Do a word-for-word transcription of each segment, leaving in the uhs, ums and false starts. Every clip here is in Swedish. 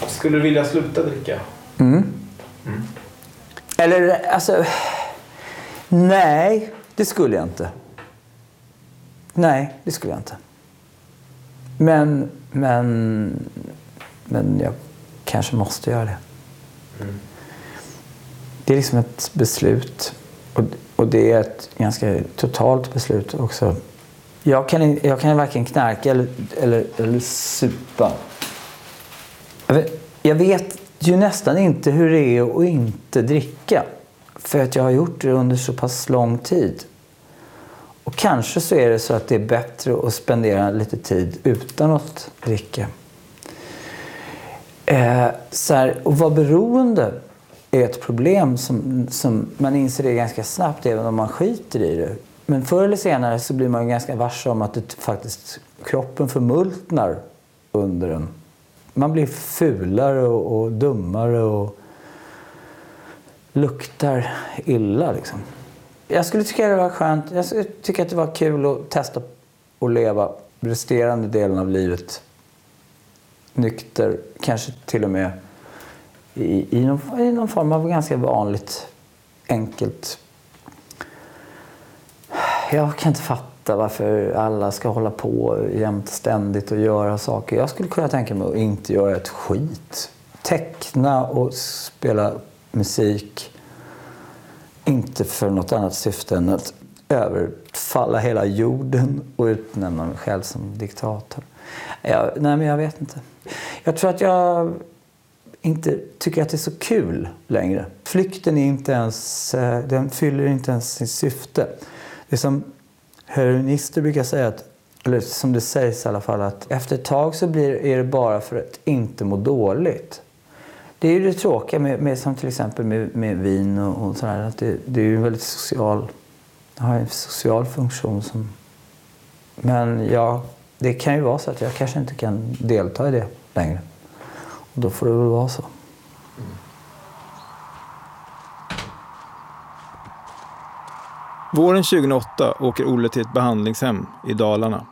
Skulle du vilja sluta dricka? Mm. Mm. Eller, alltså... Nej, det skulle jag inte. Nej, det skulle jag inte. Men, men, men jag kanske måste göra det. Mm. Det är liksom ett beslut. Och, och det är ett ganska totalt beslut också. Jag kan, jag kan varken knarka eller, eller, eller supa. Jag vet, jag vet ju nästan inte hur det är att inte dricka. För att jag har gjort det under så pass lång tid. Och kanske så är det så att det är bättre att spendera lite tid utan att dricka. Eh, så här, och vara beroende är ett problem som, som man inser det ganska snabbt även om man skiter i det. Men förr eller senare så blir man ganska varse om att det faktiskt, kroppen förmultnar under en. Man blir fulare och, och dummare och luktar illa liksom. Jag skulle tycka det var skönt. Jag skulle tycka att det var kul att testa att leva resterande delen av livet nykter. Kanske till och med i, i, någon, i någon form av ganska vanligt, enkelt. Jag kan inte fatta varför alla ska hålla på jämt ständigt och göra saker. Jag skulle kunna tänka mig att inte göra ett skit. Teckna och spela musik. Inte för något annat syfte än att överfalla hela jorden och utnämna mig själv som diktator. Jag, nej, men jag vet inte. Jag tror att jag inte tycker att det är så kul längre. Flykten är inte ens, den fyller inte ens sin syfte. Det är som heroinister brukar säga, att, eller som det sägs i alla fall, att efter ett tag så blir, är det bara för att inte må dåligt. Det är ju det tråkiga med, med som till exempel med, med vin och, och sådär, att det, det är ju en väldigt social, har en social funktion som, men ja, det kan ju vara så att jag kanske inte kan delta i det längre. Och då får det väl vara så. Mm. Våren tjugohundraåtta åker Olle till ett behandlingshem i Dalarna.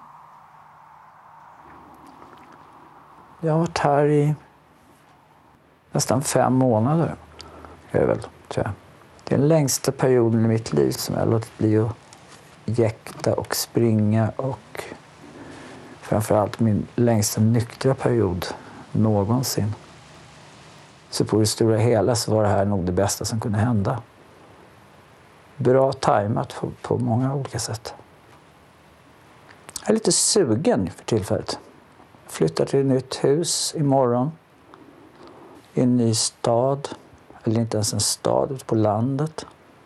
Jag har varit här i nästan fem månader. Är det väl, tror jag. Det är den längsta perioden i mitt liv som jag har låtit bli att jäkta och springa, och framförallt min längsta nyktra period någonsin. Så på det stora hela så var det här nog det bästa som kunde hända. Bra tajmat på, på många olika sätt. Jag är lite sugen för tillfället. Flyttar till ett nytt hus imorgon. I en ny stad. Eller inte ens en stad, ute på landet.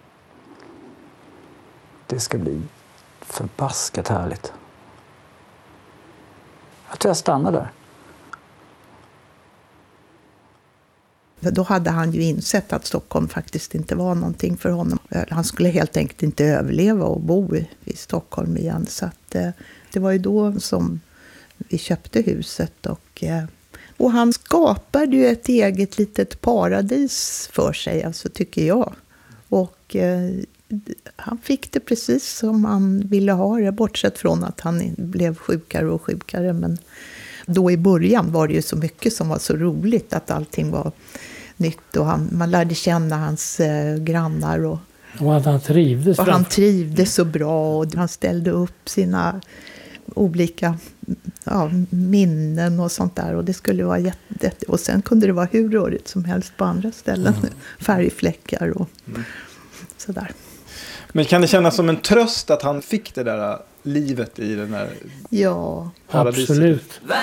Det ska bli förbaskat härligt. Jag tror jag stannar där. Då hade han ju insett att Stockholm faktiskt inte var någonting för honom. Han skulle helt enkelt inte överleva och bo i, i Stockholm igen. Så att, eh, det var ju då som vi köpte huset. Och, eh, och han skapade ju ett eget litet paradis för sig, alltså, tycker jag. Och eh, han fick det precis som han ville ha det, bortsett från att han blev sjukare och sjukare. Men då i början var det ju så mycket som var så roligt, att allting var nytt, och han, man lärde känna hans eh, grannar, och, och att han trivdes, och han trivdes så bra, och han ställde upp sina olika ja, minnen och sånt där, och det skulle vara jätte, och sen kunde det vara hur rörigt som helst på andra ställen, mm. färgfläckar och mm. sådär. Men kan det kännas som en tröst att han fick det där livet i den här ja, paradiset? Absolut.